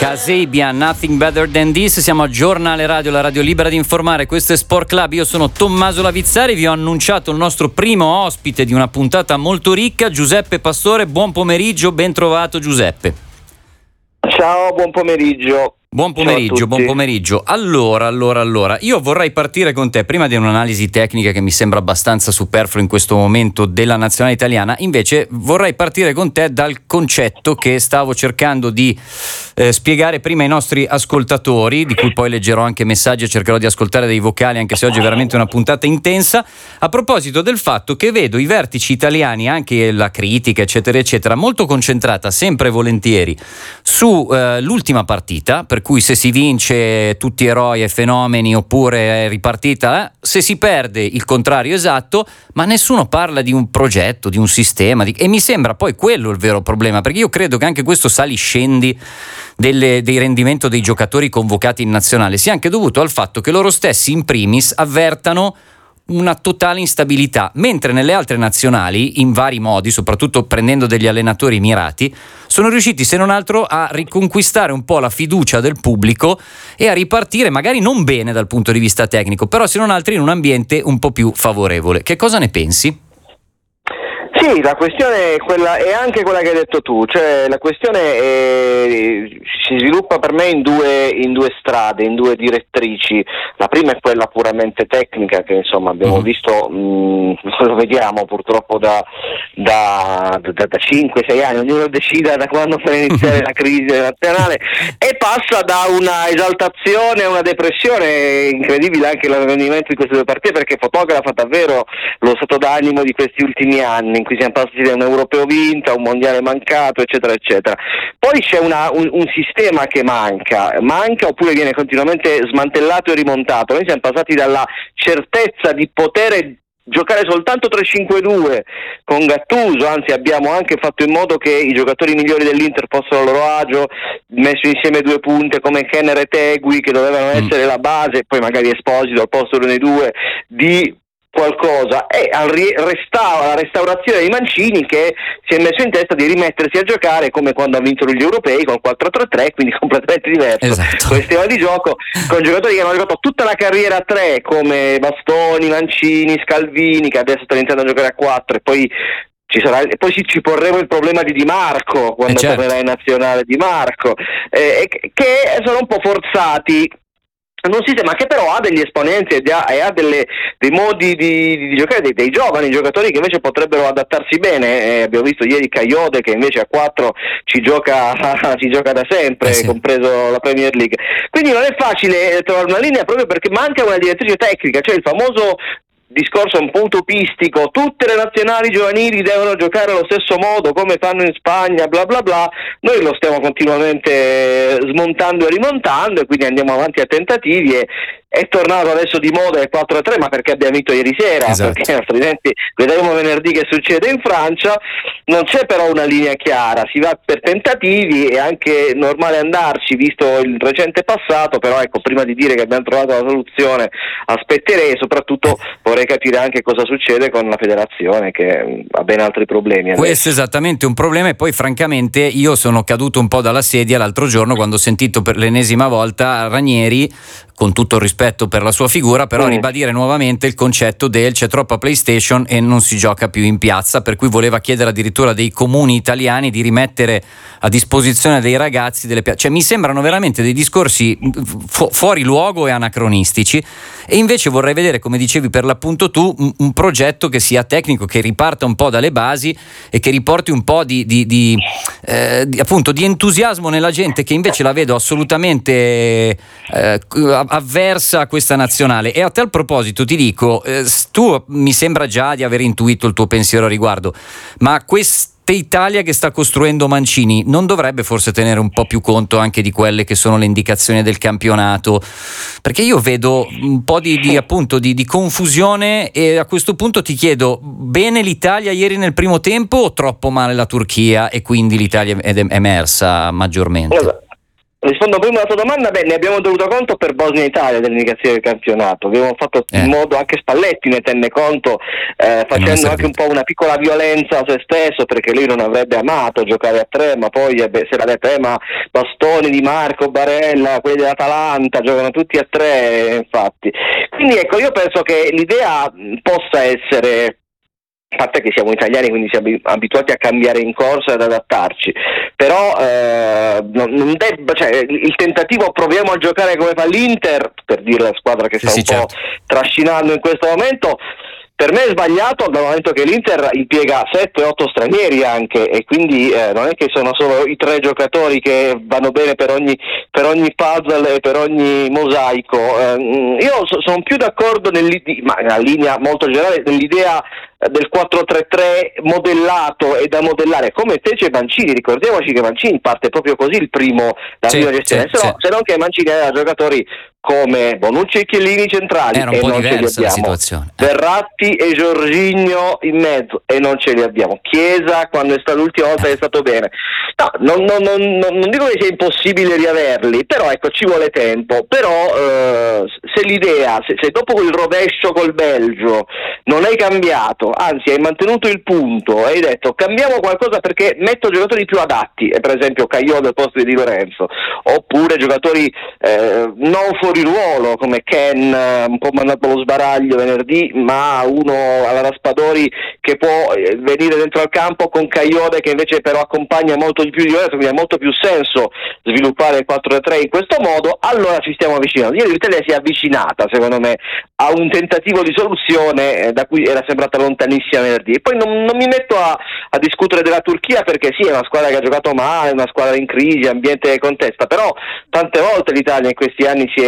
Kasabian, Nothing Better Than This. Siamo a Giornale Radio, la radio libera di informare. Questo è Sport Club, io sono Tommaso Lavizzari. Vi ho annunciato il nostro primo ospite di una puntata molto ricca, Giuseppe Pastore. Buon pomeriggio, ben trovato Giuseppe. Ciao, buon pomeriggio. Buon pomeriggio, buon pomeriggio. Allora, io vorrei partire con te, prima di un'analisi tecnica che mi sembra abbastanza superflua in questo momento della nazionale italiana, invece vorrei partire con te dal concetto che stavo cercando di spiegare prima ai nostri ascoltatori, di cui poi leggerò anche messaggi e cercherò di ascoltare dei vocali, anche se oggi è veramente una puntata intensa, a proposito del fatto che vedo i vertici italiani, anche la critica eccetera eccetera, molto concentrata sempre volentieri su l'ultima partita, per cui se si vince tutti eroi e fenomeni oppure è ripartita, se si perde il contrario esatto, ma nessuno parla di un progetto, di un sistema, e mi sembra poi quello il vero problema, perché io credo che anche questo sali-scendi dei rendimento dei giocatori convocati in nazionale sia anche dovuto al fatto che loro stessi in primis avvertano una totale instabilità, mentre nelle altre nazionali, in vari modi, soprattutto prendendo degli allenatori mirati, sono riusciti se non altro a riconquistare un po' la fiducia del pubblico e a ripartire magari non bene dal punto di vista tecnico, però se non altro in un ambiente un po' più favorevole. Che cosa ne pensi? Sì, la questione è anche quella che hai detto tu, cioè la questione si sviluppa per me in due strade, in due direttrici. La prima è quella puramente tecnica che insomma abbiamo visto, lo vediamo purtroppo da 5-6 anni, ognuno decida da quando fa iniziare la crisi nazionale, e passa da una esaltazione a una depressione incredibile anche il rendimento di queste due partite, perché fotografa davvero lo stato d'animo di questi ultimi anni in cui siamo passati da un europeo vinto a un mondiale mancato eccetera eccetera. Poi c'è un sistema che manca oppure viene continuamente smantellato e rimontato. Noi siamo passati dalla certezza di poter giocare soltanto 3-5-2 con Gattuso, anzi abbiamo anche fatto in modo che i giocatori migliori dell'Inter fossero a loro agio, messo insieme due punte come Kenner e Tegui che dovevano essere la base, poi magari Esposito al posto dei due di qualcosa, e la restaurazione di Mancini che si è messo in testa di rimettersi a giocare come quando ha vinto gli europei col 4-3-3, quindi completamente diverso. Esatto. Con il sistema di gioco, con giocatori che hanno giocato tutta la carriera a 3 come Bastoni, Mancini, Scalvini, che adesso sta iniziando a giocare a 4, e poi ci porremo il problema di Di Marco quando tornerà in nazionale Di Marco, che sono un po' forzati. Un sistema che però ha degli esponenti e ha dei modi di giocare, dei giovani giocatori che invece potrebbero adattarsi bene. Abbiamo visto ieri Kayode che invece a 4 ci gioca da sempre, compreso la Premier League. Quindi non è facile trovare una linea, proprio perché manca una direttrice tecnica, cioè il famoso discorso un po' utopistico, tutte le nazionali giovanili devono giocare allo stesso modo come fanno in Spagna, bla bla bla. Noi lo stiamo continuamente smontando e rimontando, e quindi andiamo avanti a tentativi, e è tornato adesso di moda il 4-3, ma perché abbiamo vinto ieri sera, perché altrimenti vedremo venerdì che succede in Francia. Non c'è però una linea chiara, si va per tentativi, è anche normale andarci visto il recente passato, però ecco, prima di dire che abbiamo trovato la soluzione aspetterei, e soprattutto vorrei capire anche cosa succede con la federazione che ha ben altri problemi adesso. Questo è esattamente un problema, e poi francamente io sono caduto un po' dalla sedia l'altro giorno quando ho sentito per l'ennesima volta Ranieri, con tutto il rispetto per la sua figura, però ribadire nuovamente il concetto del c'è troppa PlayStation e non si gioca più in piazza, per cui voleva chiedere addirittura dei comuni italiani di rimettere a disposizione dei ragazzi delle piazze. Cioè mi sembrano veramente dei discorsi fuori luogo e anacronistici, e invece vorrei vedere, come dicevi per l'appunto tu, un progetto che sia tecnico, che riparta un po' dalle basi e che riporti un po' di entusiasmo nella gente, che invece la vedo assolutamente avversa a questa nazionale. E a tal proposito ti dico, tu mi sembra già di aver intuito il tuo pensiero a riguardo, ma questa Italia che sta costruendo Mancini non dovrebbe forse tenere un po' più conto anche di quelle che sono le indicazioni del campionato? Perché io vedo un po' di confusione, e a questo punto ti chiedo: bene l'Italia ieri nel primo tempo o troppo male la Turchia, e quindi l'Italia è emersa maggiormente? Rispondo prima alla tua domanda. Ne abbiamo tenuto conto per Bosnia Italia dell'indicazione del campionato, abbiamo fatto in modo, anche Spalletti ne tenne conto, facendo anche un po' una piccola violenza a se stesso, perché lui non avrebbe amato giocare a 3, ma poi se l'ha detto, ma Bastoni, Di Marco, Barella, quelli dell'Atalanta giocano tutti a 3, infatti. Quindi ecco, io penso che l'idea possa essere, a parte che siamo italiani, quindi siamo abituati a cambiare in corsa e ad adattarci, però il tentativo proviamo a giocare come fa l'Inter, per dire la squadra che sta un po' trascinando in questo momento, per me è sbagliato, dal momento che l'Inter impiega 7-8 stranieri anche, e quindi non è che sono solo i 3 giocatori che vanno bene per ogni puzzle e per ogni mosaico. Io sono più d'accordo ma in una linea molto generale, nell'idea del 4-3-3 modellato e da modellare, come fece Mancini. Ricordiamoci che Mancini parte proprio così la prima gestione, se non che Mancini aveva giocatori come Bonucci e Chiellini centrali, era un po' diversa la situazione. Verratti e Jorginho in mezzo, e non ce li abbiamo. Chiesa, quando è stato l'ultima volta, è stato bene. No, non dico che sia impossibile riaverli, però ecco, ci vuole tempo. Però se l'idea, se dopo quel rovescio col Belgio non hai cambiato, anzi hai mantenuto il punto, hai detto cambiamo qualcosa perché metto giocatori più adatti, e per esempio Caio al posto di Di Lorenzo, oppure giocatori non fuori ruolo come Ken, un po' mandato allo sbaraglio venerdì, ma uno alla Raspadori che può venire dentro al campo, con Caio che invece però accompagna molto di più di Lorenzo, quindi ha molto più senso sviluppare il 4-3 in questo modo. Allora ci stiamo avvicinando. Ieri l'Italia si è avvicinata, secondo me, a un tentativo di soluzione da cui era sembrata lontanissima venerdì. E poi non mi metto a discutere della Turchia, perché sì, è una squadra che ha giocato male, una squadra in crisi, ambiente contesta, però tante volte l'Italia in questi anni si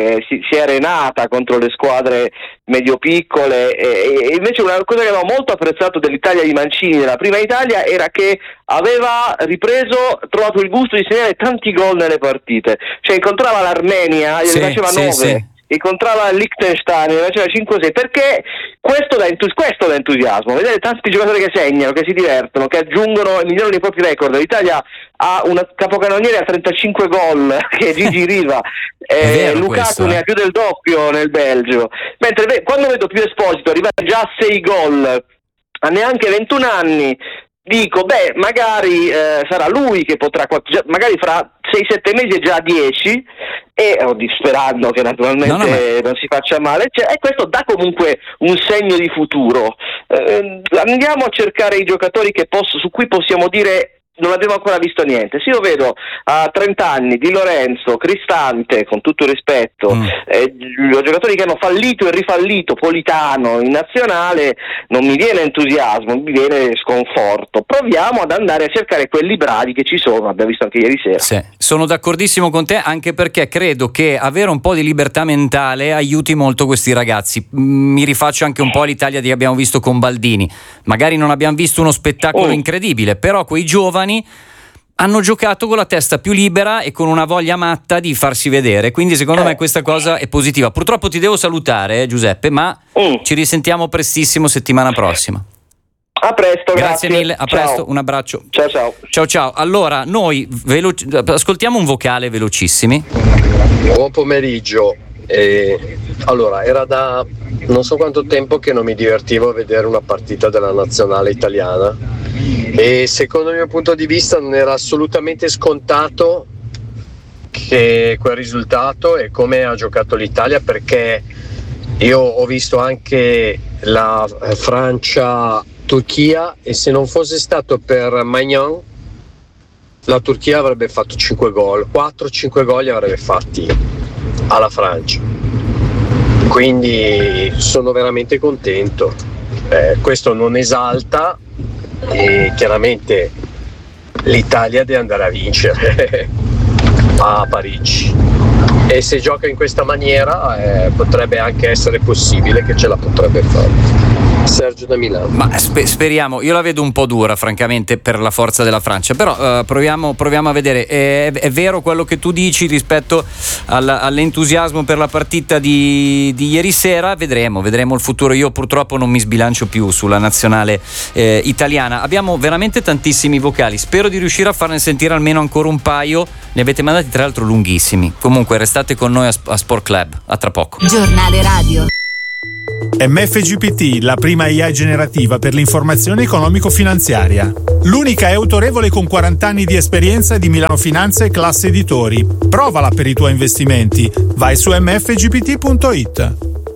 è arenata contro le squadre medio-piccole, e invece una cosa che avevo molto apprezzato dell'Italia di Mancini nella prima Italia era che aveva trovato il gusto di segnare tanti gol nelle partite, cioè incontrava l'Armenia, gliene faceva 9, incontrava il Liechtenstein, ne faceva 5-6, perché questo dà entusiasmo, vedere tanti giocatori che segnano, che si divertono, che aggiungono e migliorano i propri record. L'Italia ha un capocannoniere a 35 gol che è Gigi Riva, Lukaku ne ha più del doppio nel Belgio, mentre quando vedo più Esposito arrivare già a 6 gol a neanche 21 anni, dico magari sarà lui che potrà, magari fra 6-7 mesi è già a 10, e sperando che naturalmente non si faccia male, e questo dà comunque un segno di futuro. Andiamo a cercare i giocatori su cui possiamo dire non abbiamo ancora visto niente. Se io vedo a 30 anni Di Lorenzo, Cristante, con tutto il rispetto, giocatori che hanno fallito e rifallito, Politano in nazionale, non mi viene entusiasmo, mi viene sconforto. Proviamo ad andare a cercare quelli bravi che ci sono, abbiamo visto anche ieri sera. Sì, sono d'accordissimo con te, anche perché credo che avere un po' di libertà mentale aiuti molto questi ragazzi. Mi rifaccio anche un po' all'Italia che abbiamo visto con Baldini. Magari non abbiamo visto uno spettacolo incredibile, però quei giovani hanno giocato con la testa più libera e con una voglia matta di farsi vedere, quindi secondo me questa cosa è positiva. Purtroppo ti devo salutare, Giuseppe, ma ci risentiamo prestissimo settimana prossima. A presto, grazie mille, a presto, un abbraccio. Ciao. Allora, noi ascoltiamo un vocale velocissimi. Buon pomeriggio. Allora, era da non so quanto tempo che non mi divertivo a vedere una partita della nazionale italiana, e secondo il mio punto di vista non era assolutamente scontato che quel risultato e come ha giocato l'Italia, perché io ho visto anche la Francia-Turchia, e se non fosse stato per Maignan la Turchia avrebbe fatto 5 gol, 4-5 gol li avrebbe fatti alla Francia, quindi sono veramente contento. Questo non esalta, e chiaramente l'Italia deve andare a vincere a Parigi, e se gioca in questa maniera potrebbe anche essere possibile che ce la potrebbe fare. Sergio da Milano. Ma speriamo, io la vedo un po' dura francamente per la forza della Francia, però proviamo a vedere. È vero quello che tu dici rispetto all'entusiasmo per la partita di ieri sera, vedremo il futuro. Io purtroppo non mi sbilancio più sulla nazionale italiana. Abbiamo veramente tantissimi vocali, spero di riuscire a farne sentire almeno ancora un paio. Ne avete mandati tra l'altro lunghissimi. Comunque restate con noi a Sport Club, a tra poco. Giornale Radio. MFGPT, la prima AI generativa per l'informazione economico-finanziaria. L'unica è autorevole con 40 anni di esperienza di Milano Finanza e Classe Editori. Provala per i tuoi investimenti. Vai su mfgpt.it.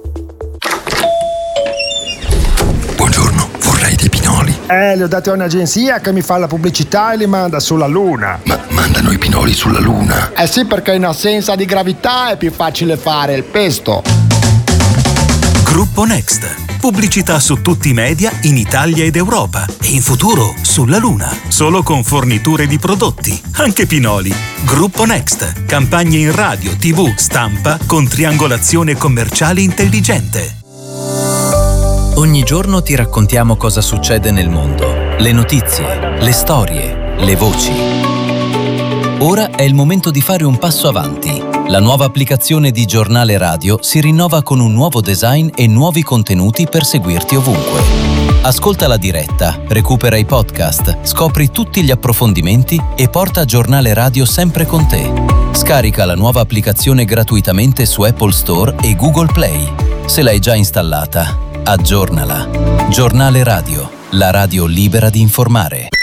Buongiorno, vorrei dei pinoli. Li ho dati a un'agenzia che mi fa la pubblicità e li manda sulla Luna. Ma mandano i pinoli sulla Luna? Eh sì, perché in assenza di gravità è più facile fare il pesto. Gruppo Next. Pubblicità su tutti i media in Italia ed Europa e in futuro sulla Luna. Solo con forniture di prodotti, anche pinoli. Gruppo Next. Campagne in radio, TV, stampa con triangolazione commerciale intelligente. Ogni giorno ti raccontiamo cosa succede nel mondo. Le notizie, le storie, le voci. Ora è il momento di fare un passo avanti. La nuova applicazione di Giornale Radio si rinnova con un nuovo design e nuovi contenuti per seguirti ovunque. Ascolta la diretta, recupera i podcast, scopri tutti gli approfondimenti e porta Giornale Radio sempre con te. Scarica la nuova applicazione gratuitamente su Apple Store e Google Play. Se l'hai già installata, aggiornala. Giornale Radio, la radio libera di informare.